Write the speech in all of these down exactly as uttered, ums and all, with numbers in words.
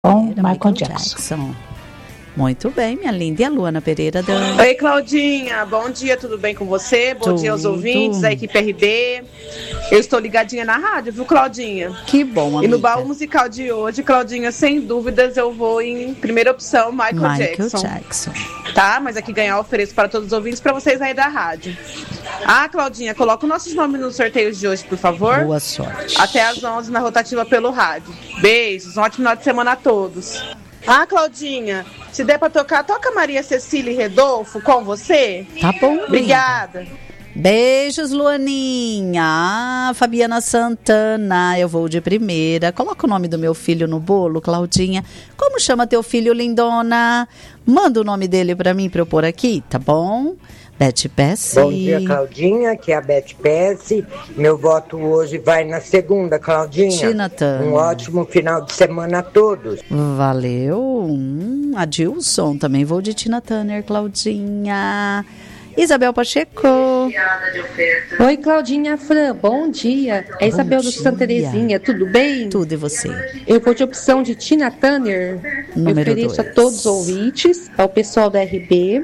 Com Michael, Michael Jackson. Jackson. Muito bem, minha linda. E a Luana Pereira da... Oi, Claudinha. Bom dia, tudo bem com você? Bom tudo. Dia aos ouvintes da equipe R B. Eu estou ligadinha na rádio, viu, Claudinha? Que bom, amiga. E no baú musical de hoje, Claudinha, sem dúvidas, eu vou em primeira opção, Michael, Michael Jackson. Jackson. Tá? Mas aqui ganhar eu ofereço para todos os ouvintes, para vocês aí da rádio. Ah, Claudinha, coloca os nossos nomes nos sorteios de hoje, por favor. Boa sorte. Até às onze na rotativa pelo rádio. Beijos, um ótimo final de semana a todos. Ah, Claudinha, se der pra tocar, toca Maria Cecília e Redolfo com você. Tá bom. Obrigada. Beijos, Luaninha. Ah, Fabiana Santana, eu vou de primeira. Coloca o nome do meu filho no bolo, Claudinha. Como chama teu filho, lindona? Manda o nome dele pra mim, pra eu pôr aqui, tá bom? Beth Pesce. Bom dia, Claudinha, que é a Beth Pesce. Meu voto hoje vai na segunda, Claudinha. Tina Turner. Um ótimo final de semana a todos. Valeu. Hum, Adilson, também vou de Tina Turner, Claudinha. Isabel Pacheco. Oi, Claudinha Fran, bom dia. É Isabel bom do dia. Santa Terezinha, tudo bem? Tudo, e você? Eu vou de opção de Tina Turner. Número Eu ofereço dois. a todos os ouvintes, ao pessoal da R B.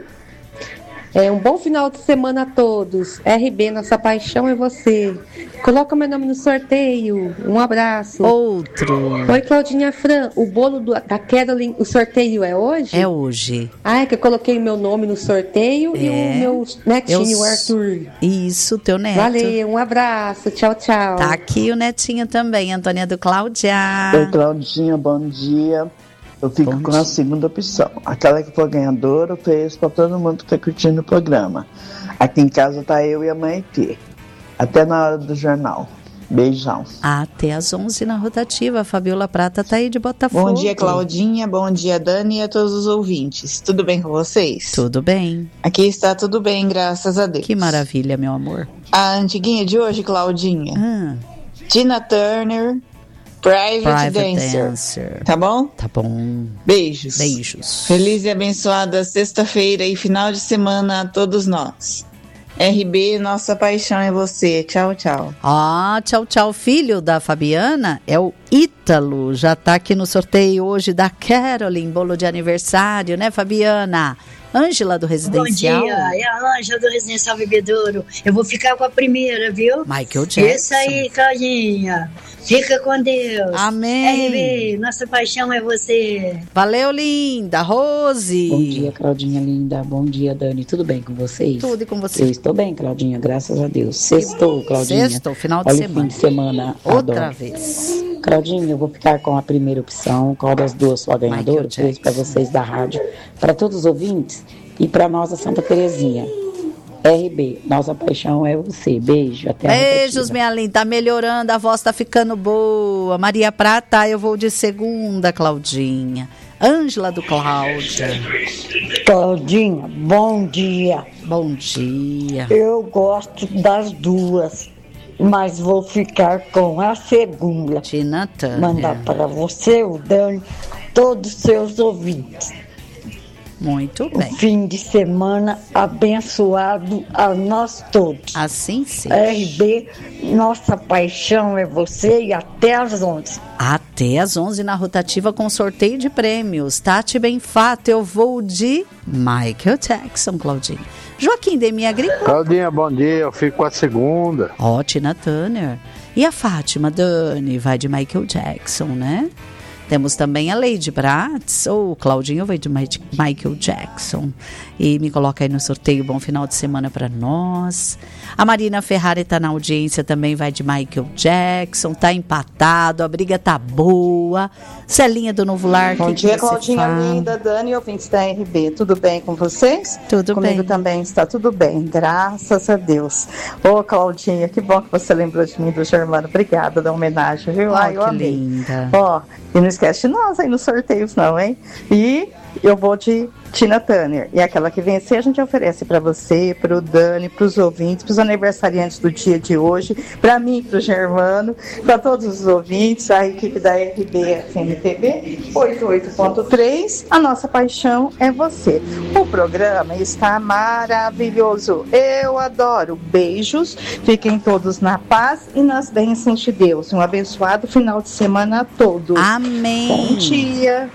É, um bom final de semana a todos. R B, nossa paixão é você. Coloca meu nome no sorteio. Um abraço. Outro. Oi, Claudinha Fran. O bolo do, da Carolyn, o sorteio é hoje? É hoje. Ah, é que eu coloquei meu nome no sorteio É. e o meu netinho, Eu- o Arthur. Isso, teu neto. Valeu, um abraço. Tchau, tchau. Tá aqui o netinho também, Antônia do Cláudia. Oi, Claudinha, bom dia. Eu fico Bom com dia. a segunda opção. Aquela que for ganhadora, eu ofereço para todo mundo que está curtindo o programa. Aqui em casa tá eu e a mãe T. Até na hora do jornal. Beijão. Até às onze na rotativa. A Fabiola Prata tá aí de Botafogo. Bom dia, Claudinha. Bom dia, Dani, e a todos os ouvintes. Tudo bem com vocês? Tudo bem. Aqui está tudo bem, graças a Deus. Que maravilha, meu amor. A antiguinha de hoje, Claudinha. Ah, Tina Turner, Private, Private Dancer. Dancer. Tá bom? Tá bom. Beijos. Beijos. Feliz e abençoada sexta-feira e final de semana a todos nós. R B, nossa paixão é você. Tchau, tchau. Ah, tchau, tchau. Filho da Fabiana é o Ítalo. Já tá aqui no sorteio hoje da Carolyn, bolo de aniversário, né, Fabiana? Ângela do Residencial. Bom dia, é a Ângela do Residencial Bebedouro. Eu vou ficar com a primeira, viu? Michael Jackson. Isso aí, Claudinha. Fica com Deus. Amém. R B, nossa paixão é você. Valeu, linda. Rose. Bom dia, Claudinha linda. Bom dia, Dani. Tudo bem com vocês? Tudo e com você? Eu estou bem, Claudinha, graças a Deus. Sextou, Claudinha. Sextou, final de Olha semana. o fim de semana. Outra adoro. vez. Claudinha, eu vou ficar com a primeira opção. Qual das duas for a ganhadora? Michael Beijo para vocês da rádio, para todos os ouvintes e para nós da Santa Terezinha. R B, nossa paixão é você. Beijo, até a Beijos, rotativa. minha linda. Tá melhorando, a voz tá ficando boa. Maria Prata, eu vou de segunda, Claudinha. Ângela do Cláudia. Claudinha, bom dia. Bom dia. Eu gosto das duas, mas vou ficar com a segunda. Tina Turner. Mandar para você, o Dani, todos os seus ouvintes. Muito bem. Um fim de semana abençoado a nós todos. Assim seja. R B, nossa paixão é você e até às onze. Até às onze na rotativa com sorteio de prêmios. Tati Benfato, eu vou de Michael Jackson, Claudinha. Joaquim Demi Agricultura. Claudinha, bom dia. Eu fico com a segunda. Ó, Tina Turner. E a Fátima Dani vai de Michael Jackson, né? Temos também a Lady Bratz, ou oh, Claudinho vai de Michael Jackson. E me coloca aí no sorteio, bom final de semana para nós. A Marina Ferrari está na audiência, também vai de Michael Jackson, tá empatado, a briga tá boa. Celinha do Novo Lar, bom que dia, que Claudinha fala? linda, Dani, ouvintes da R B, tudo bem com vocês? Tudo Comigo bem. também está tudo bem, graças a Deus. Ô, Claudinha, que bom que você lembrou de mim, do Germano, obrigada da homenagem, viu? Oh, Ai, eu que amei. linda. Ó, e não esquece de nós aí nos sorteios não, hein? E eu vou de Tina Turner. E aquela que vencer, a gente oferece para você, para o Dani, para os ouvintes, para os aniversariantes do dia de hoje, para mim, para o Germano, para todos os ouvintes, a equipe da R B F M T V oitenta e oito ponto três. A nossa paixão é você. O programa está maravilhoso. Eu adoro. Beijos. Fiquem todos na paz e nas bênçãos de Deus. Um abençoado final de semana a todos. Amém. Bom dia.